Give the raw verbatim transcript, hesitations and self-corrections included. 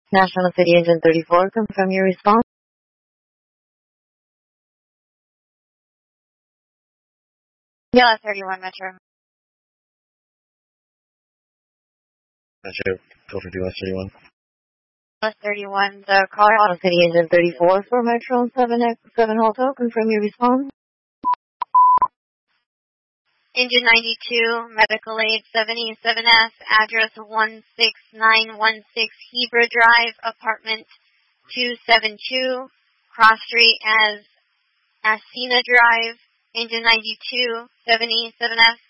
National City Engine thirty-four, confirm your response. Yeah, thirty-one Metro. Metro, go for D S thirty-one. Plus thirty-one, the Colorado City Engine thirty-four for Metro seven X seven Hotel, confirm your response. Engine ninety-two, Medical Aid seventy-seven S, address one six nine one six Hebra Drive, apartment two seventy-two, Cross Street as Ascena Drive, Engine ninety-two, seventy-seven S.